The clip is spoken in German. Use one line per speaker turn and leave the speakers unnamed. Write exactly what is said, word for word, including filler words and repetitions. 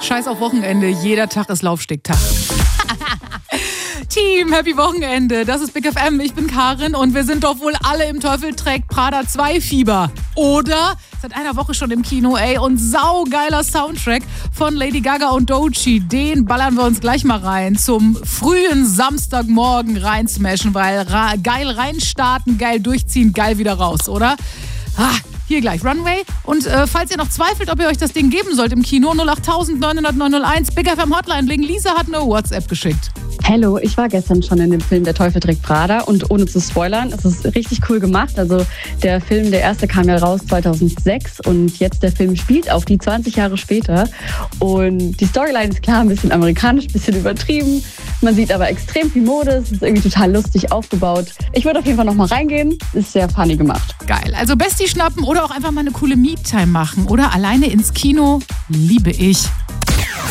Scheiß auf Wochenende, jeder Tag ist Laufstegtag. Team, Happy Wochenende. Das ist Big F M. Ich bin Karin und wir sind doch wohl alle im Teufel trägt Prada zwei Fieber. Oder? Seit einer Woche schon im Kino, ey. Und saugeiler Soundtrack von Lady Gaga und Doechii. Den ballern wir uns gleich mal rein. Zum frühen Samstagmorgen reinsmashen, weil ra- geil reinstarten, geil durchziehen, geil wieder raus, oder? Ah, hier gleich Runway. Und äh, falls ihr noch zweifelt, ob ihr euch das Ding geben sollt im Kino, null acht neun null null eins Big F M Hotline blinken. Lisa hat eine WhatsApp geschickt.
Hallo, ich war gestern schon in dem Film Der Teufel trägt Prada und ohne zu spoilern, es ist richtig cool gemacht. Also der Film, der erste kam ja raus zweitausendsechs und jetzt der Film spielt auch die zwanzig Jahre später. Und die Storyline ist klar, ein bisschen amerikanisch, ein bisschen übertrieben. Man sieht aber extrem viel Mode, es ist irgendwie total lustig aufgebaut. Ich würde auf jeden Fall noch mal reingehen, ist sehr funny gemacht.
Geil, also Bestie schnappen oder auch einfach mal eine coole Me-Time machen oder alleine ins Kino, liebe ich.